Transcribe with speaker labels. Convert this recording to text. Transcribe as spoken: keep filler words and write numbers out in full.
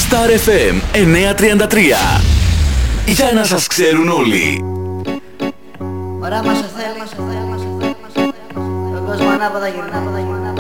Speaker 1: Star εφ εμ εννιακόσια τριάντα τρία. Για να σας ξέρουν όλοι.
Speaker 2: Ωραία μας θέλει, τον κόσμο ανάποδα γυρνά.